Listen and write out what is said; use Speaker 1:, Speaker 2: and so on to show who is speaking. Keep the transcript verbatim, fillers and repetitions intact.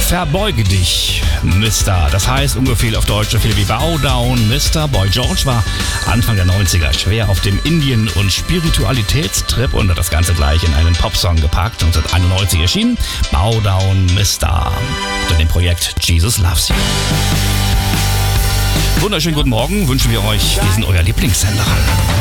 Speaker 1: Verbeuge dich, Mister. Das heißt ungefähr auf Deutsch so viel wie Bow Down, Mister. Boy George war Anfang der neunziger schwer auf dem Indien- und Spiritualitätstrip und hat das Ganze gleich in einen Popsong gepackt. neunzehnhunderteinundneunzig erschienen Bow Down, Mister unter dem Projekt Jesus Loves You. Wunderschönen guten Morgen wünschen wir euch. Wir sind euer Lieblingssender.